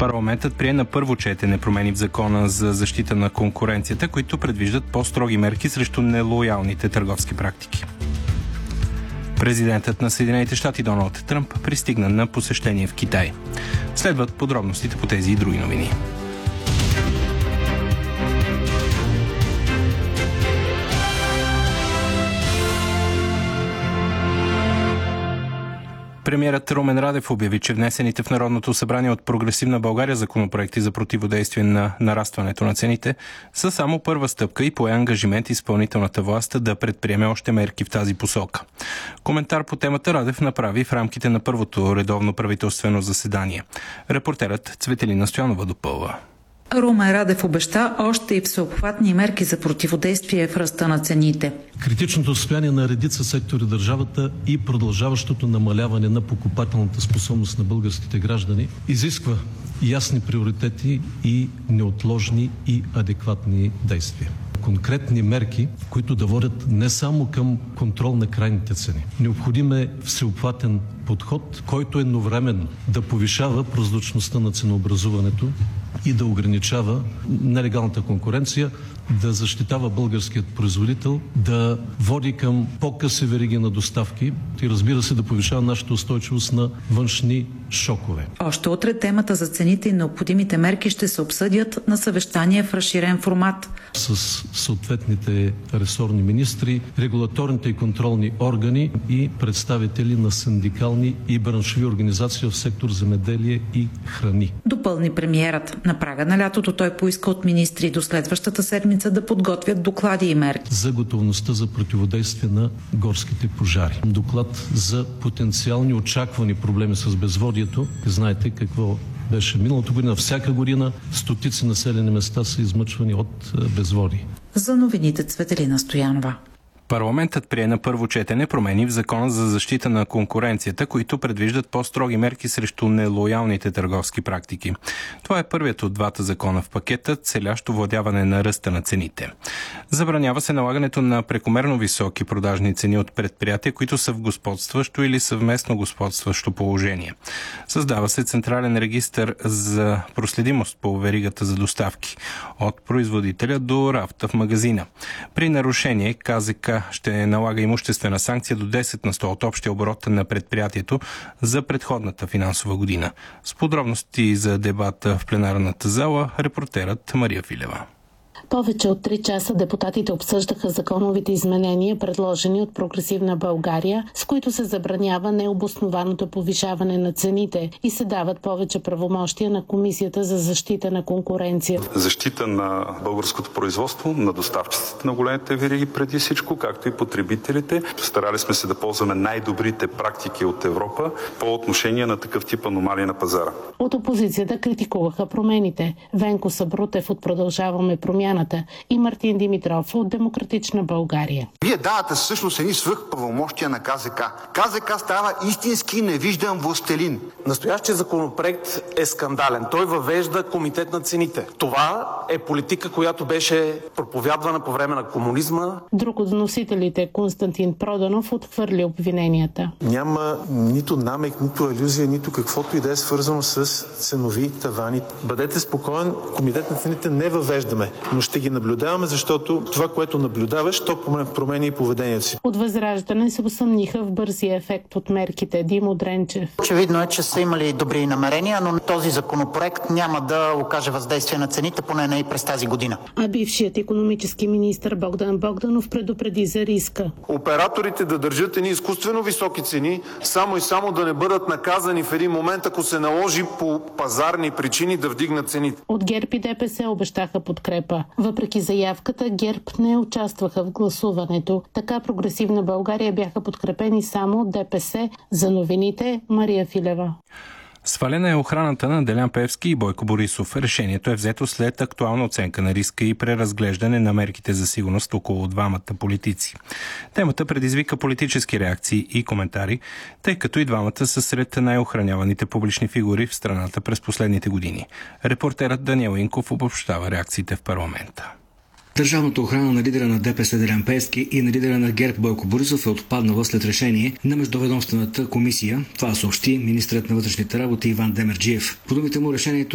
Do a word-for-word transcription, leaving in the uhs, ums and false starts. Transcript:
Парламентът прие на първо четене промени в Закона за защита на конкуренцията, които предвиждат по-строги мерки срещу нелоялните търговски практики. Президентът на Съединените щати Доналд Тръмп пристигна на посещение в Китай. Следват подробностите по тези и други новини. Премиерът Румен Радев обяви, че внесените в Народното събрание от Прогресивна България законопроекти за противодействие на нарастването на цените са само първа стъпка и пое ангажимент изпълнителната власт да предприеме още мерки в тази посока. Коментар по темата Радев направи в рамките на първото редовно правителствено заседание. Репортерът Цветелина Стоянова допълва. Румен Радев обеща още и всеобхватни мерки за противодействие в ръста на цените. Критичното състояние на редица сектори държавата и продължаващото намаляване на покупателната способност на българските граждани изисква ясни приоритети и неотложни и адекватни действия. Конкретни мерки, които да водят не само към контрол на крайните цени. Необходим е всеобхватен подход, който едновременно да повишава прозрачността на ценообразуването и да ограничава нелегалната конкуренция, да защитава българският производител, да води към по-къси вериги на доставки и, разбира се, да повишава нашата устойчивост на външни шокове. Още утре темата за цените и необходимите мерки ще се обсъдят на съвещание в разширен формат. С съответните ресорни министри, регулаторните и контролни органи и представители на синдикални и браншови организации в сектор земеделие и храни. Допълни премиерът. На прага на лятото той поиска от министри до следващата седмица да подготвят доклади и мерки. За готовността за противодействие на горските пожари. Доклад за потенциални очаквани проблеми с безводието. Знаете какво беше миналата година. Всяка година стотици населени места са измъчвани от безводие. За новините Цветелина Стоянова. Парламентът прие на първо четене промени в Закона за защита на конкуренцията, които предвиждат по-строги мерки срещу нелоялните търговски практики. Това е първият от двата закона в пакета, целящ овладяване на ръста на цените. Забранява се налагането на прекомерно високи продажни цени от предприятия, които са в господстващо или съвместно господстващо положение. Създава се централен регистър за проследимост по веригата за доставки от производителя до рафта в магазина. При нарушение КЗК ще налага имуществена санкция до десет на сто от общия оборот на предприятието за предходната финансова година. С подробности за дебата в пленарната зала репортерът Мария Филева. Повече от три часа депутатите обсъждаха законовите изменения, предложени от Прогресивна България, с които се забранява необоснованото повишаване на цените и се дават повече правомощия на Комисията за защита на конкуренция. Защита на българското производство, на доставчиците на големите вериги преди всичко, както и потребителите. Старали сме се да ползваме най-добрите практики от Европа по отношение на такъв тип аномалии на пазара. От опозицията критикуваха промените. Венко Сабрутев от Продължаваме промяната и Мартин Димитров от Демократична България. Вие давате всъщност едни свръхправомощия на КЗК. КЗК става истински невиждан властелин. Настоящия законопроект е скандален. Той въвежда комитет на цените. Това е политика, която беше проповядвана по време на комунизма. Друг от вносителите, Константин Проданов, отхвърли обвиненията. Няма нито намек, нито алюзия, нито каквото и да е свързано с ценови тавани. Бъдете спокоен, комитет на цените не въвеждаме, но ще ги наблюдаваме, защото това, което наблюдаваш, то промени и поведението си. От Възраждане се усъмниха в бързия ефект от мерките. Димо Дренчев. Очевидно е, че са имали добри намерения, но този законопроект няма да окаже въздействие на цените, поне не и през тази година. А бившият икономически министър Богдан Богданов предупреди за риска. Операторите да държат едни изкуствено високи цени, само и само да не бъдат наказани в един момент, ако се наложи по пазарни причини да вдигнат цените. От ГЕРБ и ДПС обещаха подкрепа. Въпреки заявката, ГЕРБ не участваха в гласуването. Така Прогресивна България бяха подкрепени само от ДПС. За новините Мария Филева. Свалена е охраната на Делян Пеевски и Бойко Борисов. Решението е взето след актуална оценка на риска и преразглеждане на мерките за сигурност около двамата политици. Темата предизвика политически реакции и коментари, тъй като и двамата са сред най-охраняваните публични фигури в страната през последните години. Репортерът Даниел Инков обобщава реакциите в парламента. Държавната охрана на лидера на ДПС Делян Пеевски и на лидера на ГЕРБ Бойко Борисов е отпаднала след решение на Междуведомствената комисия. Това съобщи министърът на вътрешните работи Иван Демерджиев. По думите му решението